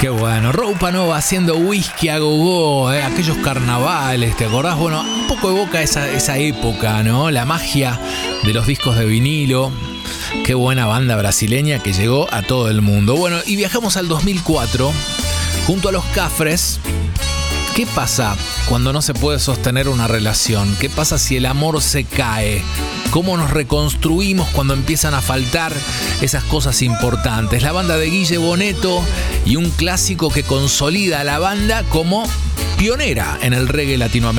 Qué bueno. Roupa Nova haciendo whisky a gogó, aquellos carnavales, ¿te acordás? Bueno, un poco evoca esa época, ¿no? La magia de los discos de vinilo. Qué buena banda brasileña que llegó a todo el mundo. Bueno, y viajamos al 2004 junto a los Cafres. ¿Qué pasa cuando no se puede sostener una relación? ¿Qué pasa si el amor se cae? ¿Cómo nos reconstruimos cuando empiezan a faltar esas cosas importantes? La banda de Guille Bonetto y un clásico que consolida a la banda como pionera en el reggae latinoamericano.